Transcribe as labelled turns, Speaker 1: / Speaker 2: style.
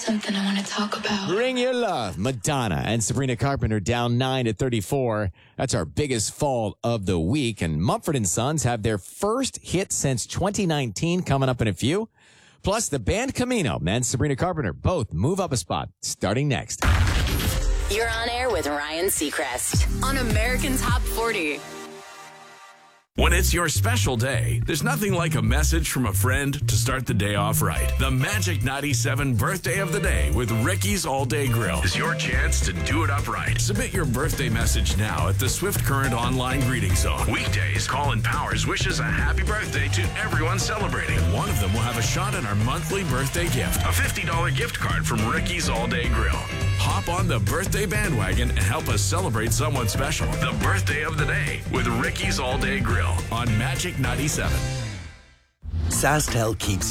Speaker 1: something I want to talk about.
Speaker 2: Bring Your Love, Madonna and Sabrina Carpenter down 9 at 34. That's our biggest fall of the week. And Mumford & Sons have their first hit since 2019 coming up in a few. Plus, the band Camino and Sabrina Carpenter both move up a spot starting next.
Speaker 3: You're on air with Ryan Seacrest on American Top 40.
Speaker 4: When it's your special day, there's nothing like a message from a friend to start the day off right. The Magic 97 Birthday of the Day with Ricky's All Day Grill is your chance to do it up right. Submit your birthday message now at the Swift Current Online Greeting Zone. Weekdays, Colin Powers wishes a happy birthday to everyone celebrating. One of them will have a shot at our monthly birthday gift, a $50 gift card from Ricky's All Day Grill. Hop on the birthday bandwagon and help us celebrate someone special. The Birthday of the Day with Ricky's All Day Grill on Magic 97.
Speaker 5: SaskTel keeps